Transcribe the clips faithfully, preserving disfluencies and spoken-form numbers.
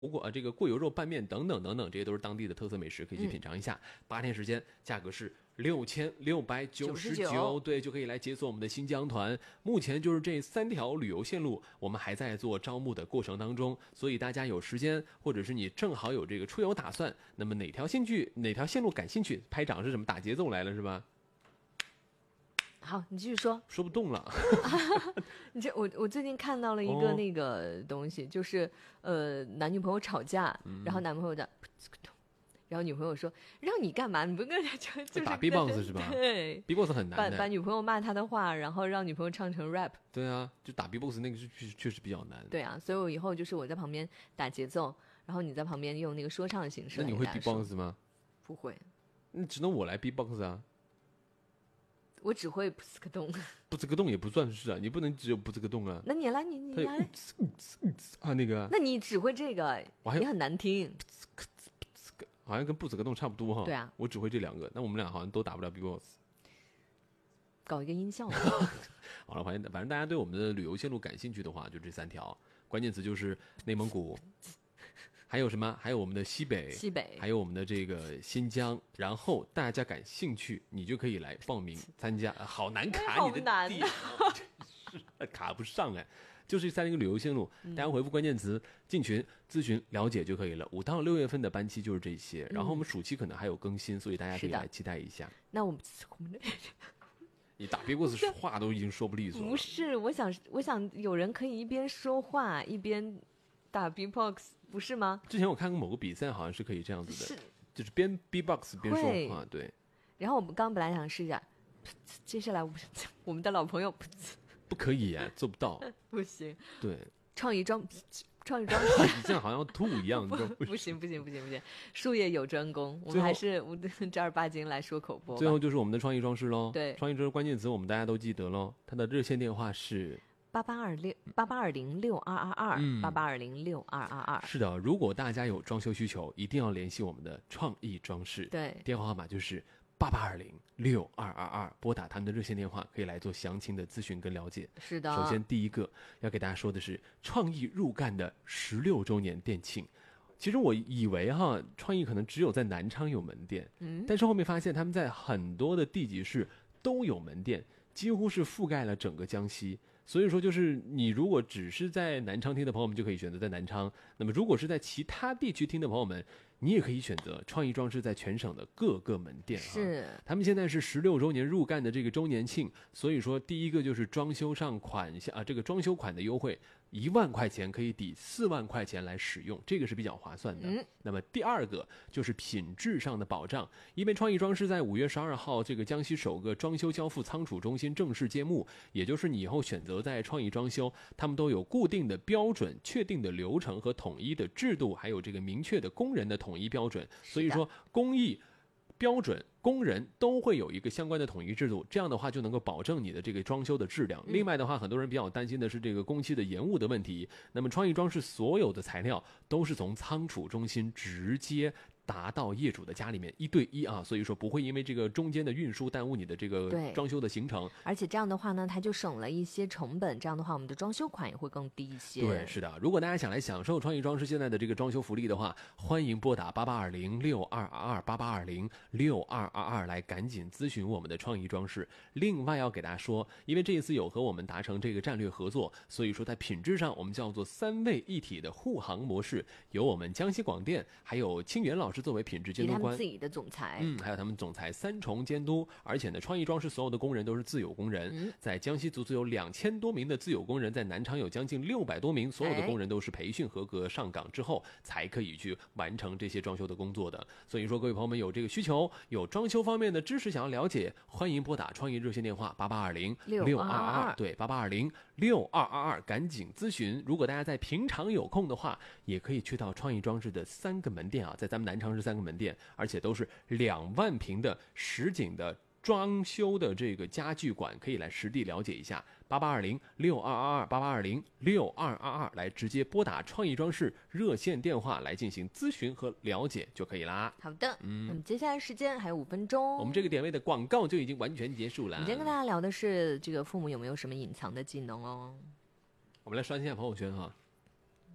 过啊，这个过油肉拌面等等等等，这些都是当地的特色美食，可以去品尝一下。八、嗯、天时间，价格是六千六百九十九，对，就可以来解锁我们的新疆团。目前就是这三条旅游线路，我们还在做招募的过程当中，所以大家有时间，或者是你正好有这个出游打算，那么哪条线距哪条线路感兴趣？拍掌是什么？打节奏来了是吧？ 好，你继续说。 说不动了。 你这我我最近看到了一个那个东西，哦、就是呃男女朋友吵架，嗯、然后男朋友的，然后女朋友说让你干嘛？你不跟就就是打 B-box 是吧？ 对 ，B-box 很难的。把把女朋友骂他的话，然后让女朋友唱成 rap。 对啊，就打 B-box 那个是确确实比较难。 对啊，所以我以后就是我在旁边打节奏，然后你在旁边用那个说唱的形式。 那你会 B-box 吗？ 不会。 那只能我来 B-box 啊。 我只会噗呲个洞， 噗呲个洞也不算是啊，你不能只有噗呲个洞啊。 那你来，你你来啊那个。 那你只会这个，也很难听。 好像跟噗呲个洞差不多哈。 对啊， 我只会这两个，那我们俩好像都打不了 B-box。 搞一个音效。 好了，反正反正大家对我们的旅游线路感兴趣的话，就这三条，关键词就是内蒙古。还有什么？还有我们的西北， 西北， 还有我们的这个新疆。然后大家感兴趣，你就可以来报名参加。好难卡你的地，是卡不上哎。就是三个旅游线路，大家回复关键词进群咨询了解就可以了。五到六月份的班期就是这些，然后我们暑期可能还有更新，所以大家可以来期待一下。 那我们我们你打 B-box 话都已经说不利索了。 不是，我想我想有人可以一边说话一边打 B-box。不是吗？ 之前我看过某个比赛，好像是可以这样子的，是就是边 B-box 边说话，对。 然后我们刚本来想试一下，接下来我们的老朋友不可以啊，做不到， 不行。 对， 创意装，创意装， 你这样好像吐一样， 不不行不行不行不行，术业有专攻，我们还是正儿八经来说口播。 最后就是我们的创意装饰喽， 对， 创意装饰关键词我们大家都记得喽，它的热线电话是。 八八二六八八二零六二二二，八八二零六二二二。 是的，如果大家有装修需求，一定要联系我们的创意装饰。 对， 电话号码就是八八二零六二二二，拨打他们的热线电话，可以来做详情的咨询跟了解。 是的。 首先第一个要给大家说的是创意入干的十六周年店庆。其实我以为哈，创意可能只有在南昌有门店，嗯，但是后面发现他们在很多的地级市都有门店，几乎是覆盖了整个江西。所以说，就是你如果只是在南昌听的朋友们，就可以选择在南昌；那么如果是在其他地区听的朋友们，你也可以选择创意装饰在全省的各个门店啊。 是， 他们现在是十六周年入干的这个周年庆，所以说第一个就是装修上款项啊，这个装修款的优惠，一万块钱可以抵四万块钱来使用，这个是比较划算的。嗯，那么第二个就是品质上的保障，因为创意装饰在五月十二号这个江西首个装修交付仓储中心正式揭幕，也就是你以后选择在创意装修，他们都有固定的标准、确定的流程和统一的制度，还有这个明确的工人的统一标准。所以说，工艺标准、工人都会有一个相关的统一制度，这样的话就能够保证你的这个装修的质量。另外的话，很多人比较担心的是这个工期的延误的问题。那么创意装饰所有的材料都是从仓储中心直接达到业主的家里面一对一啊，所以说不会因为这个中间的运输耽误你的这个装修的行程。 而且这样的话呢，它就省了一些成本，这样的话我们的装修款也会更低一些。 对，是的。如果大家想来享受创意装饰现在的这个装修福利的话，欢迎拨打八八二零六二二二八八二零六二二二来赶紧咨询我们的创意装饰。另外要给大家说，因为这一次有和我们达成这个战略合作，所以说在品质上我们叫做三位一体的护航模式，有我们江西广电还有清源老师作为品质监督官， 他们自己的总裁， 嗯，还有他们总裁三重监督。而且呢，创意装饰所有的工人都是自有工人，嗯、在江西足足有两千多名的自有工人，在南昌有将近六百多名，所有的工人都是培训合格上岗之后才可以去完成这些装修的工作的。所以说，各位朋友们有这个需求，有装修方面的知识想要了解，欢迎拨打创意热线电话八八二零六二二二，对，八八二零六二二二，赶紧咨询。如果大家在平常有空的话，也可以去到创意装饰的三个门店啊，在咱们南昌是三个门店，而且都是两万平的实景的装修的这个家具馆，可以来实地了解一下。八八二零六二二二，八八二零六二二二，来直接拨打创意装饰热线电话来进行咨询和了解就可以啦。 好的，嗯，那么接下来时间还有五分钟， 我们这个点位的广告就已经完全结束了。 我们今天跟大家聊的是这个父母有没有什么隐藏的技能哦。 我们来刷一下朋友圈哈。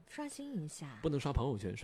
刷新一下， 不能刷朋友圈。